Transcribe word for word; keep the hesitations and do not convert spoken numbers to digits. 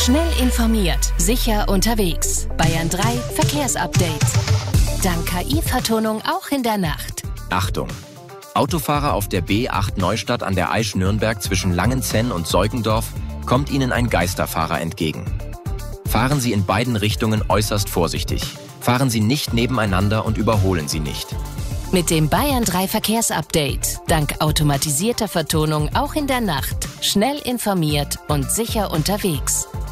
Schnell informiert, sicher unterwegs. Bayern drei Verkehrsupdate. Dank K I-Vertonung auch in der Nacht. Achtung! Autofahrer auf der B acht Neustadt an der Aisch Nürnberg zwischen Langenzenn und Seugendorf kommt Ihnen ein Geisterfahrer entgegen. Fahren Sie in beiden Richtungen äußerst vorsichtig. Fahren Sie nicht nebeneinander und überholen Sie nicht. Mit dem Bayern drei Verkehrsupdate, dank automatisierter Vertonung auch in der Nacht, schnell informiert und sicher unterwegs.